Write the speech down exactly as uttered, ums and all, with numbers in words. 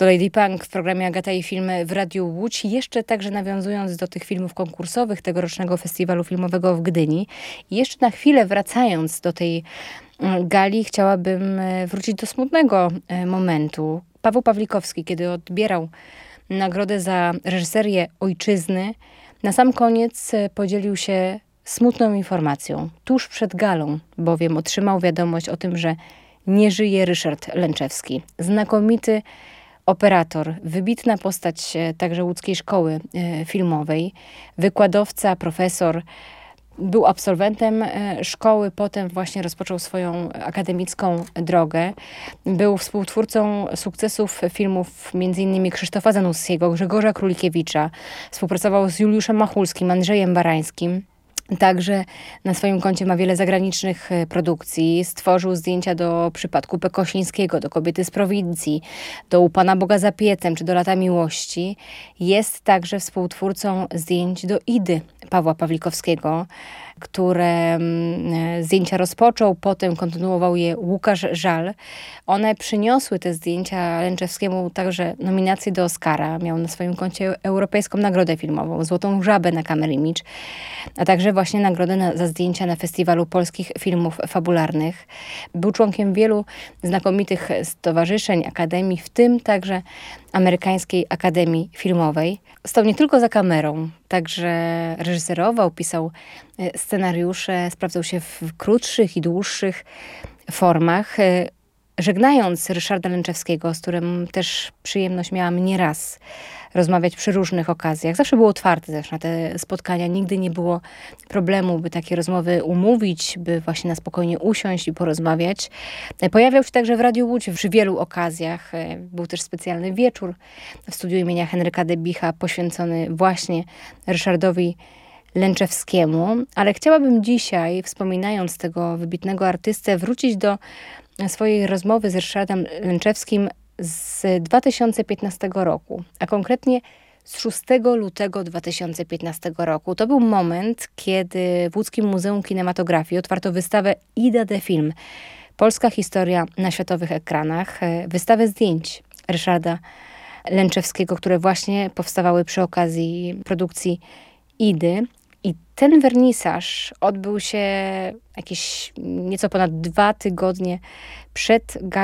To Lady Punk w programie Agata i Filmy w Radiu Łódź. Jeszcze także nawiązując do tych filmów konkursowych tegorocznego festiwalu filmowego w Gdyni. I jeszcze na chwilę wracając do tej gali, chciałabym wrócić do smutnego momentu. Paweł Pawlikowski, kiedy odbierał nagrodę za reżyserię Ojczyzny, na sam koniec podzielił się smutną informacją. Tuż przed galą bowiem otrzymał wiadomość o tym, że nie żyje Ryszard Lęczewski. Znakomity operator, wybitna postać także łódzkiej szkoły filmowej, wykładowca, profesor. Był absolwentem szkoły, potem właśnie rozpoczął swoją akademicką drogę. Był współtwórcą sukcesów filmów między innymi Krzysztofa Zanussiego, Grzegorza Królikiewicza. Współpracował z Juliuszem Machulskim, Andrzejem Barańskim. Także na swoim koncie ma wiele zagranicznych produkcji. Stworzył zdjęcia do Przypadku P. Kosińskiego, do Kobiety z prowincji, do U Pana Boga za piecem, czy do Lata miłości. Jest także współtwórcą zdjęć do Idy Pawła Pawlikowskiego, które zdjęcia rozpoczął, potem kontynuował je Łukasz Żal. One przyniosły te zdjęcia Lęczewskiemu także nominację do Oscara. Miał na swoim koncie Europejską Nagrodę Filmową, Złotą Żabę na Camera Image, a także właśnie nagrodę na, za zdjęcia na Festiwalu Polskich Filmów Fabularnych. Był członkiem wielu znakomitych stowarzyszeń, akademii, w tym także Amerykańskiej Akademii Filmowej. Stał nie tylko za kamerą, także reżyserował, pisał scenariusze, sprawdzał się w krótszych i dłuższych formach. Żegnając Ryszarda Lęczewskiego, z którym też przyjemność miałam nieraz rozmawiać przy różnych okazjach. Zawsze był otwarty też na te spotkania. Nigdy nie było problemu, by takie rozmowy umówić, by właśnie na spokojnie usiąść i porozmawiać. Pojawiał się także w Radiu Łódź przy wielu okazjach. Był też specjalny wieczór w studiu imienia Henryka Debicha poświęcony właśnie Ryszardowi Lęczewskiemu. Ale chciałabym dzisiaj, wspominając tego wybitnego artystę, wrócić do swojej rozmowy z Ryszardem Lęczewskim z dwa tysiące piętnastego roku, a konkretnie z szóstego lutego dwa tysiące piętnastego roku. To był moment, kiedy w Łódzkim Muzeum Kinematografii otwarto wystawę Ida de Film. Polska historia na światowych ekranach. Wystawę zdjęć Ryszarda Lęczewskiego, które właśnie powstawały przy okazji produkcji Idy. I ten wernisaż odbył się jakieś nieco ponad dwa tygodnie przed galą